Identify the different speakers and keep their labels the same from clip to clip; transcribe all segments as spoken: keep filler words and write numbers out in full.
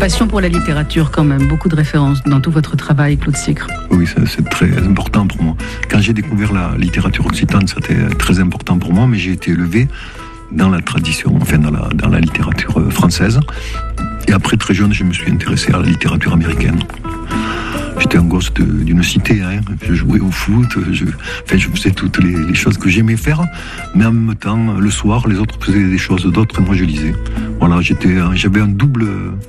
Speaker 1: passion pour la littérature quand même, beaucoup de références dans tout votre travail, Claude Sicre.
Speaker 2: Oui, ça, c'est très important pour moi. Quand j'ai découvert la littérature occitane, c'était très important pour moi, mais j'ai été élevé dans la tradition, enfin dans la, dans la littérature française. Et après, très jeune, je me suis intéressé à la littérature américaine. J'étais un gosse de, d'une cité, hein. Je jouais au foot, je, enfin, je faisais toutes les, les choses que j'aimais faire, mais en même temps, le soir, les autres faisaient des choses d'autres et moi je lisais. Voilà, j'étais, j'avais un double,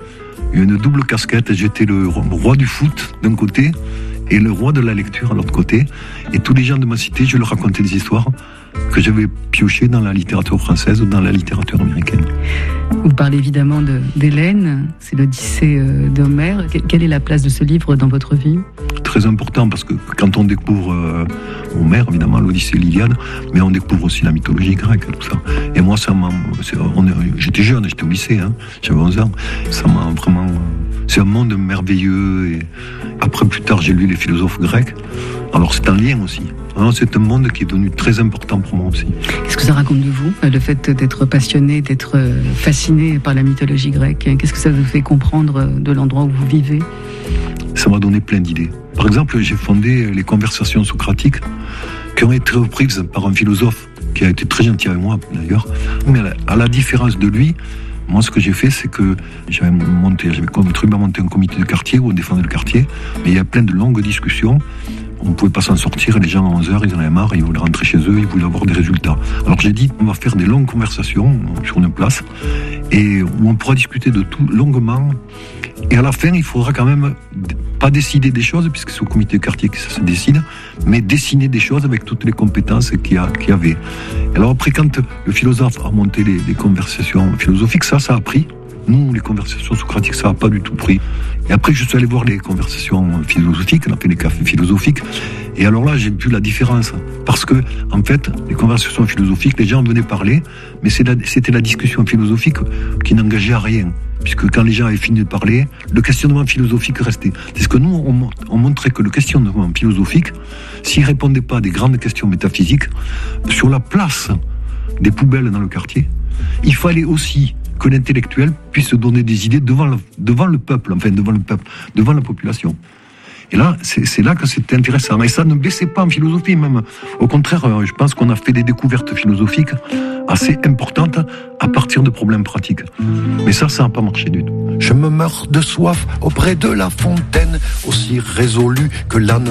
Speaker 2: une double casquette, j'étais le roi du foot d'un côté et le roi de la lecture à l'autre côté. Et tous les gens de ma cité, je leur racontais des histoires que j'avais piochées dans la littérature française ou dans la littérature américaine.
Speaker 1: Vous parlez évidemment de, d'Hélène, c'est l'Odyssée d'Homère. Quelle est la place de ce livre dans votre vie ?
Speaker 2: Très important, parce que quand on découvre euh, Homère, évidemment, l'Odyssée et l'Iliade, mais on découvre aussi la mythologie grecque, tout ça. Et moi, ça m'a, c'est, on, j'étais jeune, j'étais au lycée, hein, j'avais onze ans, ça m'a vraiment... C'est un monde merveilleux. Et après, plus tard, j'ai lu les philosophes grecs. Alors, c'est un lien aussi. Hein, c'est un monde qui est devenu très important pour moi aussi.
Speaker 1: Qu'est-ce que ça raconte de vous, le fait d'être passionné, d'être fasciné par la mythologie grecque ? Qu'est-ce que ça vous fait comprendre de l'endroit où vous vivez ?
Speaker 2: Ça m'a donné plein d'idées. Par exemple, j'ai fondé les conversations socratiques qui ont été reprises par un philosophe qui a été très gentil avec moi, d'ailleurs. Mais à la différence de lui, moi, ce que j'ai fait, c'est que j'avais monté, j'avais contribué à monter un comité de quartier où on défendait le quartier. Mais il y a plein de longues discussions. On ne pouvait pas s'en sortir. Les gens, à onze heures, ils en avaient marre. Ils voulaient rentrer chez eux. Ils voulaient avoir des résultats. Alors, j'ai dit, on va faire des longues conversations sur une place et où on pourra discuter de tout longuement. Et à la fin, il faudra quand même pas décider des choses, puisque c'est au comité de quartier que ça se décide, mais dessiner des choses avec toutes les compétences qu'il y, a, qu'il y avait. Et alors après, quand le philosophe a monté les, les conversations philosophiques, ça, ça a pris. Nous, les conversations socratiques, ça n'a pas du tout pris. Et après, je suis allé voir les conversations philosophiques, on a fait les cafés philosophiques. Et alors là, j'ai vu la différence. Parce que, en fait, les conversations philosophiques, les gens venaient parler, mais c'est la, c'était la discussion philosophique qui n'engageait à rien. Puisque quand les gens avaient fini de parler, le questionnement philosophique restait. C'est que nous, on, on montrait que le questionnement philosophique, s'il ne répondait pas à des grandes questions métaphysiques, sur la place des poubelles dans le quartier, il fallait aussi que l'intellectuel puisse donner des idées devant le, devant le peuple, enfin devant le peuple, devant la population. Et là, c'est, c'est là que c'est intéressant. Et ça ne baissait pas en philosophie, même. Au contraire, je pense qu'on a fait des découvertes philosophiques assez importantes à partir de problèmes pratiques. Mais ça, ça n'a pas marché du tout.
Speaker 3: Je me meurs de soif auprès de la fontaine, aussi résolu que l'âne